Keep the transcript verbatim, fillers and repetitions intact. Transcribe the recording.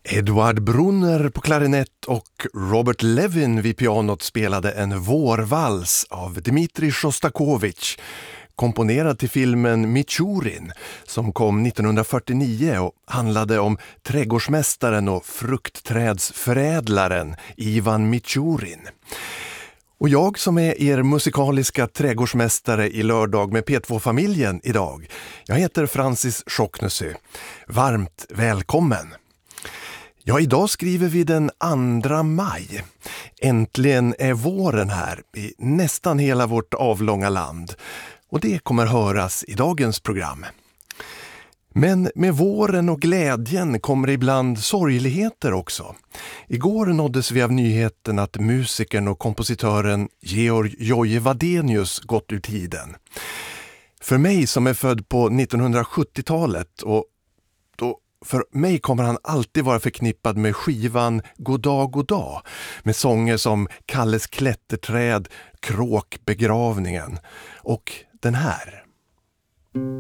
Edward Brunner på klarinett och Robert Levin vid pianot spelade en vårvals av Dmitrij Sjostakovitj, komponerad till filmen Michurin som kom nittonhundrafyrtionio och handlade om trädgårdsmästaren och fruktträdsförädlaren Ivan Michurin. Och jag som är er musikaliska trädgårdsmästare i lördag med P två-familjen idag, jag heter Francis Schocknesö. Varmt välkommen! Ja, idag skriver vi den andra maj. Äntligen är våren här i nästan hela vårt avlånga land. Och det kommer höras i dagens program. Men med våren och glädjen kommer ibland sorgligheter också. Igår nåddes vi av nyheten att musikern och kompositören Georg Joje Wadenius gått ur tiden. För mig som är född på nittonhundrasjuttiotalet och då för mig kommer han alltid vara förknippad med skivan Goddag, goddag med sånger som Kalles klätterträd, Kråkbegravningen och den här.